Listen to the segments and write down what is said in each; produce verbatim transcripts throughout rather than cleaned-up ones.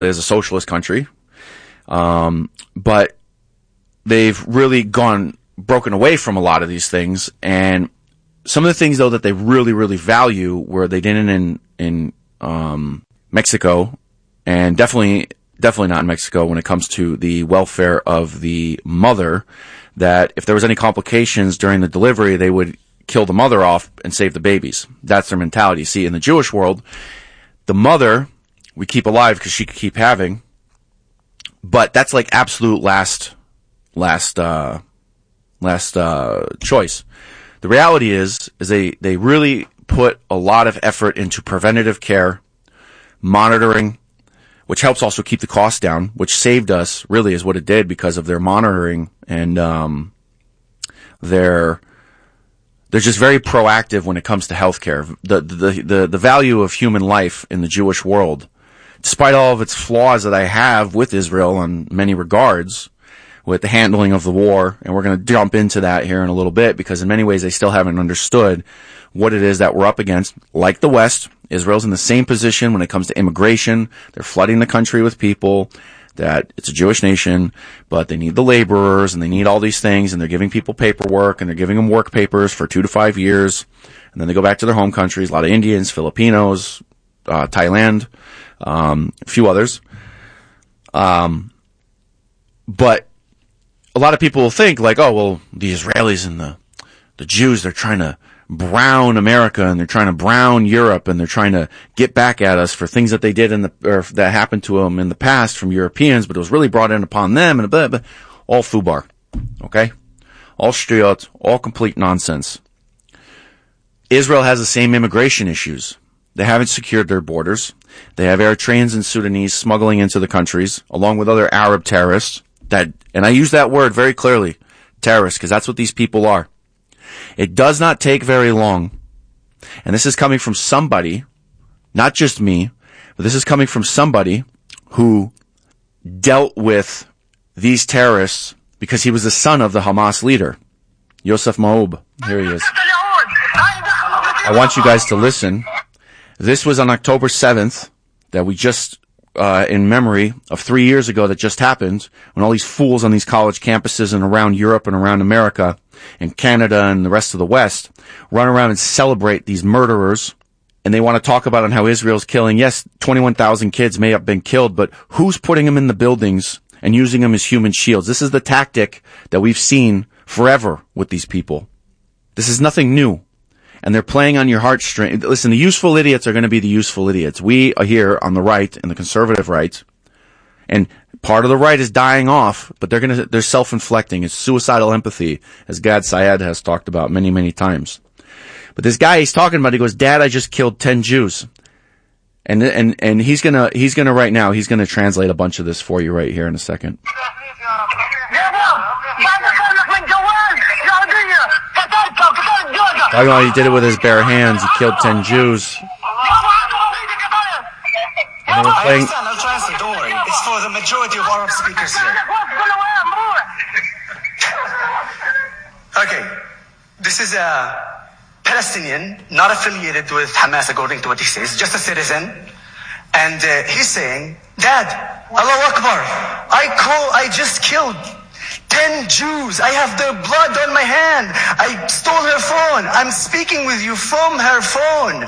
is a socialist country. Um, but they've really gone, broken away from a lot of these things. And some of the things, though, that they really, really value where they didn't in, in, um, Mexico, and definitely, definitely not in Mexico when it comes to the welfare of the mother, that if there was any complications during the delivery, they would kill the mother off and save the babies. That's their mentality. See, in the Jewish world, the mother we keep alive because she could keep having, but that's like absolute last, last, uh, last, uh, choice. The reality is, is they, they really put a lot of effort into preventative care, monitoring, which helps also keep the cost down, which saved us, really is what it did because of their monitoring and, um, their, they're just very proactive when it comes to healthcare. The, the, the, the value of human life in the Jewish world, despite all of its flaws that I have with Israel in many regards, with the handling of the war, and we're going to jump into that here in a little bit, because in many ways they still haven't understood what it is that we're up against. Like the West, Israel's in the same position when it comes to immigration. They're flooding the country with people, that it's a Jewish nation, but they need the laborers, and they need all these things, and they're giving people paperwork, and they're giving them work papers for two to five years, and then they go back to their home countries. A lot of Indians, Filipinos, uh, Thailand, um, a few others. Um, but a lot of people will think like, oh, well, the Israelis and the, the Jews, they're trying to brown America, and they're trying to brown Europe, and they're trying to get back at us for things that they did in the, or that happened to them in the past from Europeans, but it was really brought in upon them, and blah, blah, all fubar. Okay? All shtriot, all complete nonsense. Israel has the same immigration issues. They haven't secured their borders. They have Eritreans and Sudanese smuggling into the countries, along with other Arab terrorists. That, and I use that word very clearly, terrorists, because that's what these people are. It does not take very long, and this is coming from somebody, not just me, but this is coming from somebody who dealt with these terrorists because he was the son of the Hamas leader, Yosef Maoub. Here he is. I want you guys to listen. This was on October seventh that we just, uh, in memory of three years ago that just happened, when all these fools on these college campuses and around Europe and around America and Canada and the rest of the West run around and celebrate these murderers, and they want to talk about on how Israel's killing. Yes, twenty-one thousand kids may have been killed, but who's putting them in the buildings and using them as human shields? This is the tactic that we've seen forever with these people. This is nothing new. And they're playing on your heartstring. Listen, the useful idiots are going to be the useful idiots. We are here on the right, and the conservative right, and part of the right is dying off, but they're going to, they're self-inflicting. It's suicidal empathy, as Gad Syed has talked about many, many times. But this guy he's talking about, he goes, Dad, I just killed ten Jews. And, and, and he's gonna, he's gonna right now, he's gonna translate a bunch of this for you right here in a second. I know he did it with his bare hands. He killed ten Jews. And I understand. I'll translate. Don't worry. It's for the majority of Arab speakers here. Okay. This is a Palestinian, not affiliated with Hamas according to what he says, just a citizen. And uh, he's saying, Dad, Allahu Akbar, I call, I just killed ten Jews. I have their blood on my hand. I stole her phone. I'm speaking with you from her phone.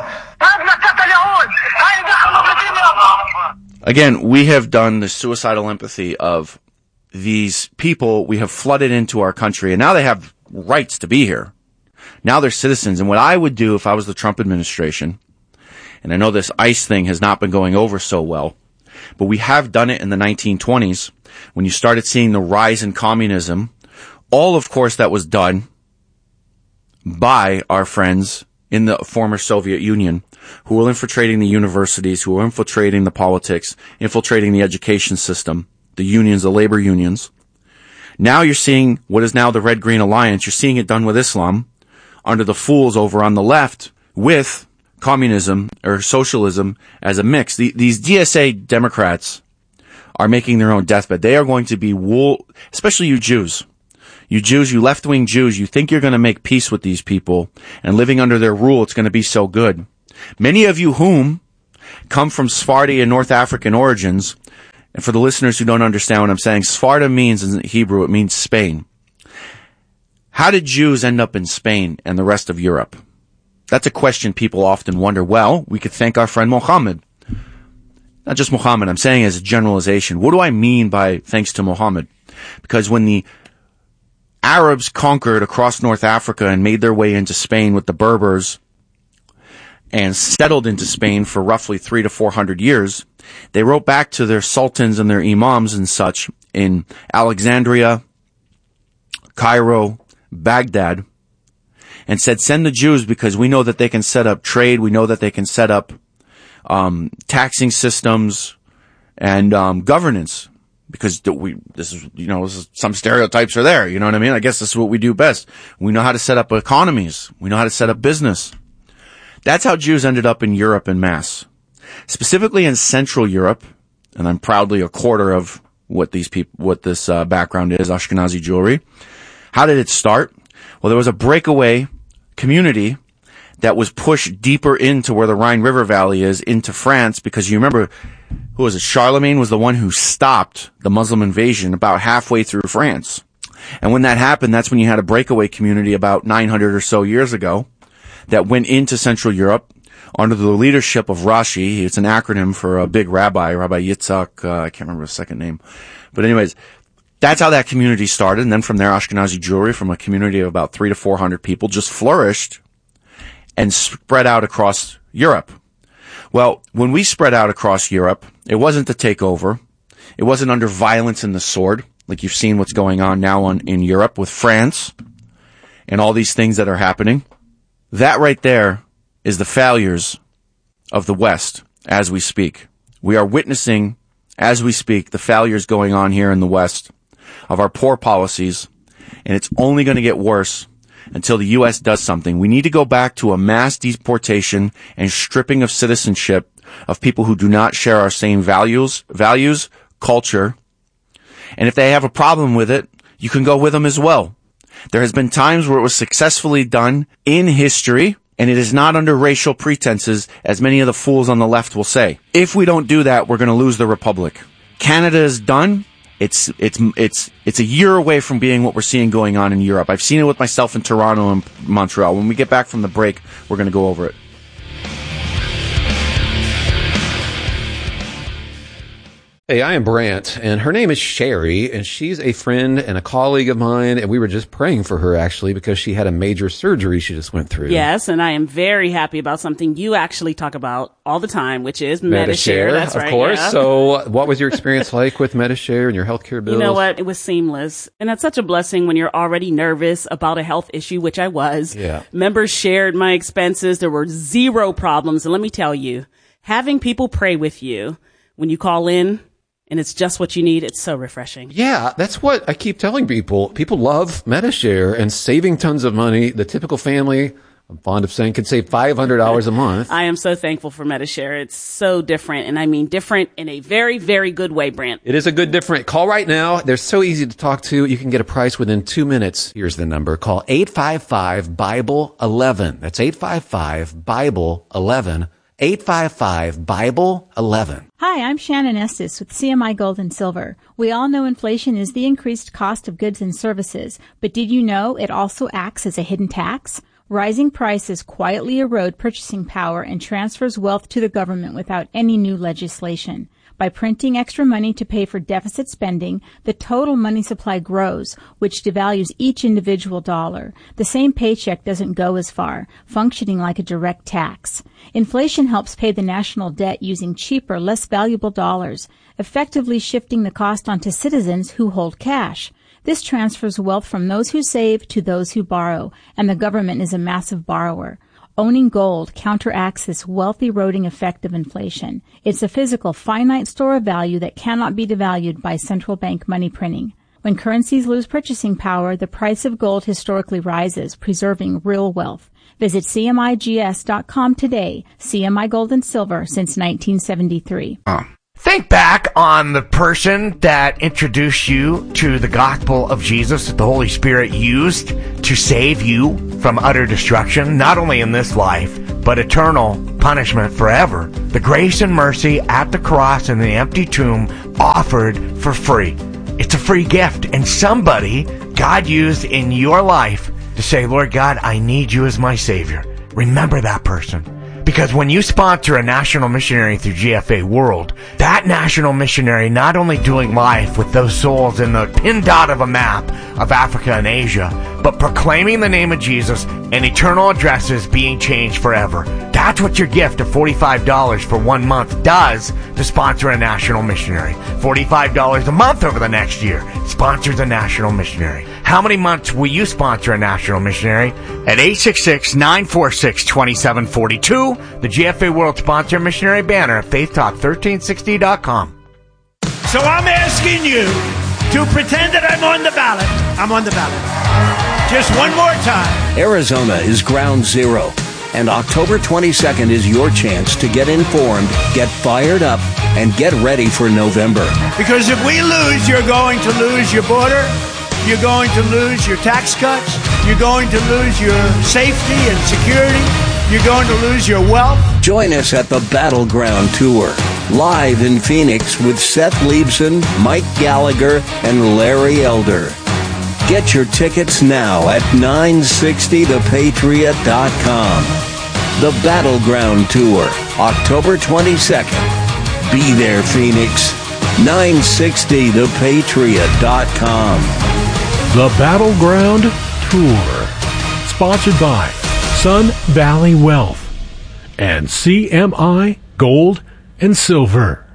Again, we have done the suicidal empathy of these people. We have flooded into our country, and now they have rights to be here. Now they're citizens. And what I would do if I was the Trump administration, and I know this ICE thing has not been going over so well, but we have done it in the nineteen twenties when you started seeing the rise in communism. All, of course, that was done by our friends in the former Soviet Union who were infiltrating the universities, who were infiltrating the politics, infiltrating the education system, the unions, the labor unions. Now you're seeing what is now the Red-Green Alliance. You're seeing it done with Islam under the fools over on the left with communism or socialism as a mix. The, these D S A Democrats are making their own deathbed. They are going to be wool, especially you Jews. You Jews, you left-wing Jews, you think you're going to make peace with these people and living under their rule, it's going to be so good. Many of you whom come from Sephardi and North African origins And for the listeners who don't understand what I'm saying, Sfarta means in Hebrew, it means Spain. How did Jews end up in Spain and the rest of Europe? That's a question people often wonder. Well, we could thank our friend Muhammad. Not just Muhammad, I'm saying as a generalization. What do I mean by thanks to Muhammad? Because when the Arabs conquered across North Africa and made their way into Spain with the Berbers and settled into Spain for roughly three to four hundred years, they wrote back to their sultans and their imams and such in Alexandria, Cairo, Baghdad, and said, send the Jews because we know that they can set up trade, we know that they can set up um taxing systems and um governance, because we this is you know this is, some stereotypes are there, you know what I mean? I guess this is what we do best. We know how to set up economies, we know how to set up business. That's how Jews ended up in Europe en masse, specifically in Central Europe, and I'm proudly a quarter of what these people what this uh, background is, Ashkenazi Jewry. How did it start? Well, there was a breakaway community that was pushed deeper into where the Rhine River Valley is, into France, because you remember, who was it? Charlemagne was the one who stopped the Muslim invasion about halfway through France. And when that happened, that's when you had a breakaway community about nine hundred or so years ago that went into Central Europe under the leadership of Rashi. It's an acronym for a big rabbi, Rabbi Yitzhak, uh, I can't remember his second name. But anyways, that's how that community started. And then from there, Ashkenazi Jewry, from a community of about three to four hundred people, just flourished and spread out across Europe. Well, when we spread out across Europe, it wasn't to take over. It wasn't under violence and the sword, like you've seen what's going on now on, in Europe with France and all these things that are happening. That right there is the failures of the West as we speak. We are witnessing, as we speak, the failures going on here in the West of our poor policies, and it's only going to get worse until the U S does something. We need to go back to a mass deportation and stripping of citizenship of people who do not share our same values, values, culture. And if they have a problem with it, you can go with them as well. There has been times where it was successfully done in history, and it is not under racial pretenses, as many of the fools on the left will say. If we don't do that, we're going to lose the republic. Canada is done. It's, it's, it's, it's a year away from being what we're seeing going on in Europe. I've seen it with myself in Toronto and Montreal. When we get back from the break, we're going to go over it. Hey, I am Brant, and her name is Sherry, and she's a friend and a colleague of mine, and we were just praying for her, actually, because she had a major surgery she just went through. Yes, and I am very happy about something you actually talk about all the time, which is Medi-Share. Medi-Share, That's of right, course. yeah. So what was your experience like with Medi-Share and your healthcare bills? You know what? It was seamless. And that's such a blessing when you're already nervous about a health issue, which I was. Yeah. Members shared my expenses. There were zero problems. And let me tell you, having people pray with you when you call in, and it's just what you need, it's so refreshing. Yeah, that's what I keep telling people. People love Medi-Share and saving tons of money. The typical family, I'm fond of saying, can save five hundred dollars a month. I am so thankful for Medi-Share. It's so different, and I mean different in a very, very good way, Brant. It is a good different. Call right now. They're so easy to talk to. You can get a price within two minutes. Here's the number. Call eight five five, Bible eleven. That's eight five five, Bible eleven. eight five five, Bible eleven. Hi, I'm Shannon Estes with C M I Gold and Silver. We all know inflation is the increased cost of goods and services, but did you know it also acts as a hidden tax? Rising prices quietly erode purchasing power and transfers wealth to the government without any new legislation. By printing extra money to pay for deficit spending, the total money supply grows, which devalues each individual dollar. The same paycheck doesn't go as far, functioning like a direct tax. Inflation helps pay the national debt using cheaper, less valuable dollars, effectively shifting the cost onto citizens who hold cash. This transfers wealth from those who save to those who borrow, and the government is a massive borrower. Owning gold counteracts this wealth-eroding effect of inflation. It's a physical, finite store of value that cannot be devalued by central bank money printing. When currencies lose purchasing power, the price of gold historically rises, preserving real wealth. Visit C M I G S dot com today. C M I Gold and Silver since nineteen seventy-three. Oh. Think back on the person that introduced you to the gospel of Jesus that the Holy Spirit used to save you from utter destruction, not only in this life, but eternal punishment forever. The grace and mercy at the cross and the empty tomb offered for free. It's a free gift, and somebody God used in your life to say, Lord God, I need you as my Savior. Remember that person. Because when you sponsor a national missionary through G F A World, that national missionary not only doing life with those souls in the pin dot of a map of Africa and Asia, but proclaiming the name of Jesus and eternal addresses being changed forever. That's what your gift of forty-five dollars for one month does to sponsor a national missionary. forty-five dollars a month over the next year sponsors a national missionary. How many months will you sponsor a national missionary? At eight six six, nine four six, two seven four two, the G F A World Sponsor Missionary banner at faith talk thirteen sixty dot com. So I'm asking you to pretend that I'm on the ballot. I'm on the ballot. Just one more time. Arizona is ground zero, and October twenty-second is your chance to get informed, get fired up, and get ready for November. Because if we lose, you're going to lose your border. You're going to lose your tax cuts. You're going to lose your safety and security. You're going to lose your wealth. Join us at the Battleground Tour, live in Phoenix with Seth Leibson, Mike Gallagher, and Larry Elder. Get your tickets now at nine sixty the patriot dot com. The Battleground Tour, October twenty-second. Be there, Phoenix. nine sixty the patriot dot com. The Battleground Tour, sponsored by Sun Valley Wealth and C M I Gold and Silver.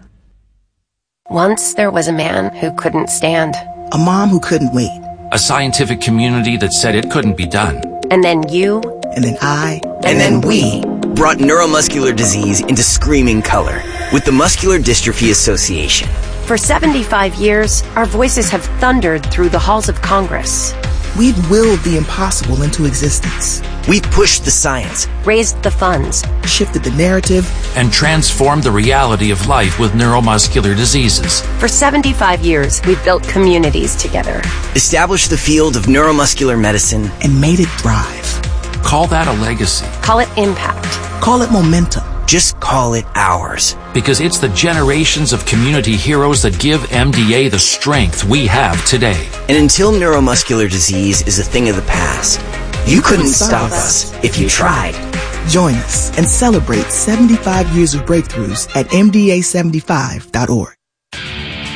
Once there was a man who couldn't stand. A mom who couldn't wait. A scientific community that said it couldn't be done. And then you. And then I. And, and then, then we brought neuromuscular disease into screaming color with the Muscular Dystrophy Association. For seventy-five years, our voices have thundered through the halls of Congress. We've willed the impossible into existence. We've pushed the science, raised the funds, shifted the narrative, and transformed the reality of life with neuromuscular diseases. For seventy-five years, we've built communities together, established the field of neuromuscular medicine, and made it thrive. Call that a legacy. Call it impact. Call it momentum. Just call it ours. Because it's the generations of community heroes that give M D A the strength we have today. And until neuromuscular disease is a thing of the past, you, you couldn't, couldn't stop us if you tried. Join us and celebrate seventy-five years of breakthroughs at M D A seventy-five dot org.